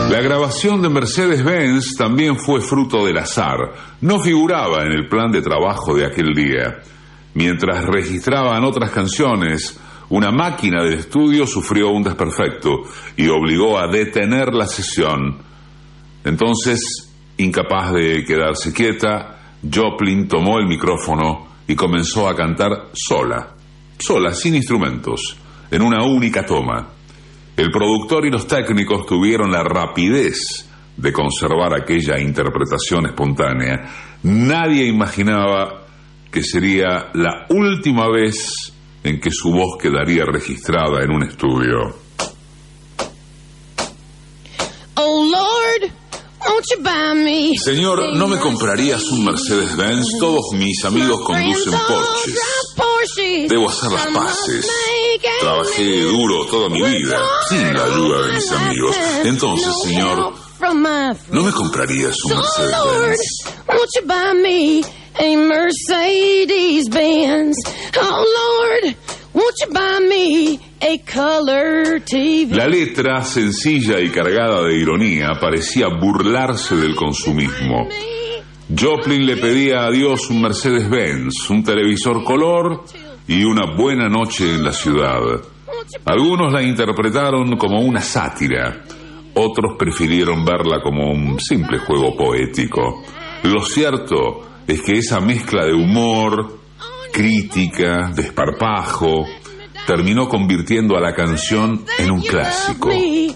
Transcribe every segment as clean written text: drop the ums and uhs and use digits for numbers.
La grabación de Mercedes-Benz también fue fruto del azar. No figuraba en el plan de trabajo de aquel día. Mientras registraban otras canciones, una máquina del estudio sufrió un desperfecto y obligó a detener la sesión. Entonces, incapaz de quedarse quieta, Joplin tomó el micrófono y comenzó a cantar sola, sin instrumentos, en una única toma. El productor y los técnicos tuvieron la rapidez de conservar aquella interpretación espontánea. Nadie imaginaba que sería la última vez en que su voz quedaría registrada en un estudio. Oh Lord, won't you buy me? Señor, ¿no me comprarías un Mercedes-Benz? Todos mis amigos conducen Porsches. Debo hacer las paces. Trabajé duro toda mi vida, sin la ayuda de mis amigos. Entonces, señor, ¿no me comprarías un Mercedes-Benz? Won't you buy me a Mercedes-Benz? Oh Lord, won't you buy me a color TV? La letra, sencilla y cargada de ironía, parecía burlarse del consumismo. Joplin le pedía a Dios un Mercedes-Benz, un televisor color y una buena noche en la ciudad. Algunos la interpretaron como una sátira, otros prefirieron verla como un simple juego poético. Lo cierto es que esa mezcla de humor, crítica, desparpajo, terminó convirtiendo a la canción en un clásico.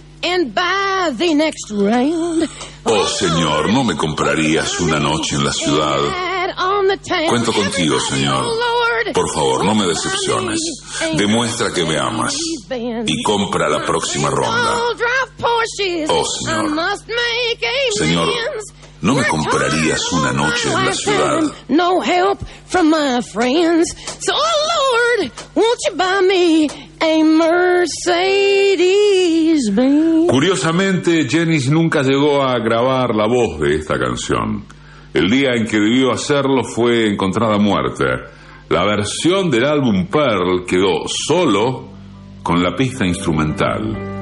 Oh, señor, ¿no me comprarías una noche en la ciudad? Cuento contigo, señor. Por favor, no me decepciones. Demuestra que me amas y compra la próxima ronda. Oh, señor. Señor, ¿no me comprarías una noche en la ciudad? No help from my friends. So, Lord, won't you buy me a Mercedes-Benz? Curiosamente, Janis nunca llegó a grabar la voz de esta canción. El día en que debió hacerlo fue encontrada muerta. La versión del álbum Pearl quedó solo con la pista instrumental.